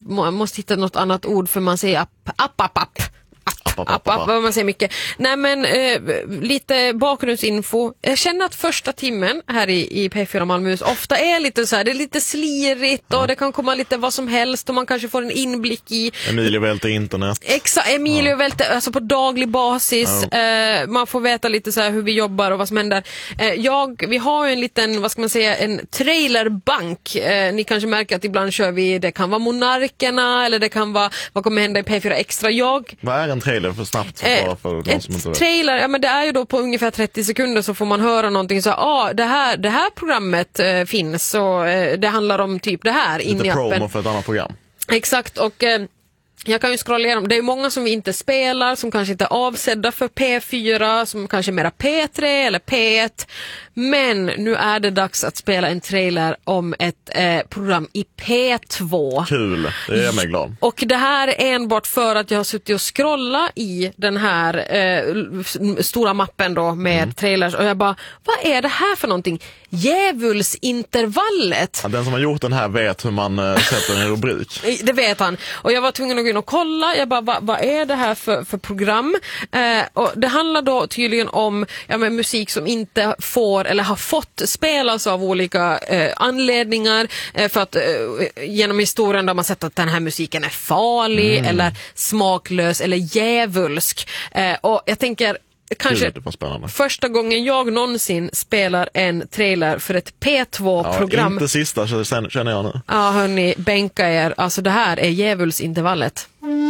måste hitta något annat ord för man säger app. Man säger mycket. Nej, men lite bakgrundsinfo. Jag känner att första timmen här i P4 Malmöhus ofta är lite så här, det är lite slirigt och det kan komma lite vad som helst och man kanske får en inblick i Emilio välter internet. Exakt, Emilio välter alltså på daglig basis. Man får veta lite så här hur vi jobbar och vad som händer. Vi har ju en liten, vad ska man säga, en trailerbank. Ni kanske märker att ibland kör vi, det kan vara Monarkerna eller det kan vara, vad kommer hända i P4 Extra. Vad är en trailer för snabbt? För de som inte vet. Trailer, ja, men det är ju då på ungefär 30 sekunder så får man höra någonting så det här programmet finns och det handlar om typ det här in i appen. Lite promo för ett annat program. Exakt, och jag kan ju scrolla igenom. Det är många som vi inte spelar, som kanske inte är avsedda för P4, som kanske är mera P3 eller P1. Men nu är det dags att spela en trailer om ett program i P2. Kul, det gör mig glad. Och det här är enbart för att jag har suttit och scrollat i den här stora mappen då med trailers. Och jag bara, vad är det här för någonting? Djävulsintervallet. Ja, den som har gjort den här vet hur man sätter en rubrik. Det vet han. Och jag var tvungen att gå in och kolla. Jag bara, vad är det här för program? Och det handlar då tydligen om musik som inte får eller har fått spelas av olika anledningar. För att genom historien har man sett att den här musiken är farlig eller smaklös eller djävulsk. Och jag tänker kanske första gången jag någonsin spelar en trailer för ett P2-program. Inte sista, känner jag nu. Ja, hörni, bänka er. Alltså det här är djävulsintervallet.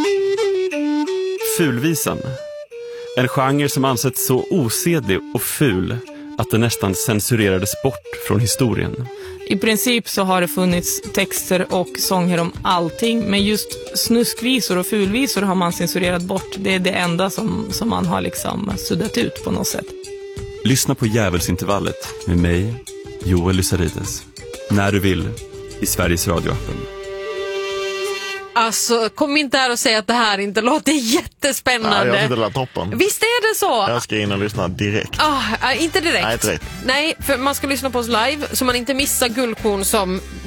Fulvisan. En genre som ansetts så osedlig och ful att det nästan censurerades bort från historien. I princip så har det funnits texter och sånger om allting, men just snuskvisor och fulvisor har man censurerat bort. Det är det enda som man har liksom suddat ut på något sätt. Lyssna på Djävulsintervallet med mig, Joel Lysarides. När du vill, i Sveriges radioappen. Alltså, kom inte här och säg att det här inte låter jättespännande. Ja, jag tyckte det lät toppen. Visst är det så? Jag ska in och lyssna direkt. Inte direkt. Nej, inte direkt. Nej, för man ska lyssna på oss live så man inte missar guldkorn som